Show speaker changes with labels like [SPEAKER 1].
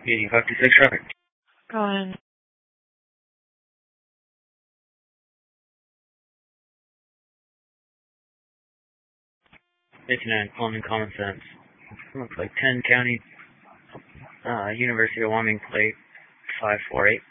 [SPEAKER 1] Meeting 526 traffic.
[SPEAKER 2] Go on.
[SPEAKER 1] Plumbing Common Sense. Looks like 10 County, University of Wyoming plate 548.